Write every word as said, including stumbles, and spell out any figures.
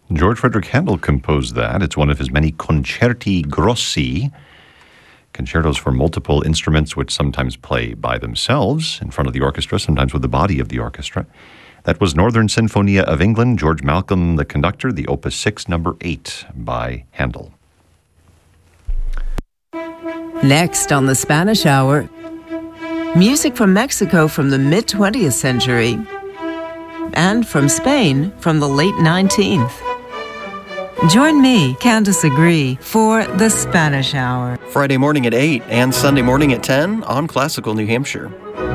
George Frederick Handel composed that. It's one of his many concerti grossi, concertos for multiple instruments which sometimes play by themselves in front of the orchestra, sometimes with the body of the orchestra. That was Northern Sinfonia of England, George Malcolm, the conductor, the Opus six, number eight by Handel. Next on the Spanish Hour, music from Mexico from the mid-twentieth century and from Spain from the late nineteenth. Join me, Candace Agree, for the Spanish Hour. Friday morning at eight and Sunday morning at ten on Classical New Hampshire.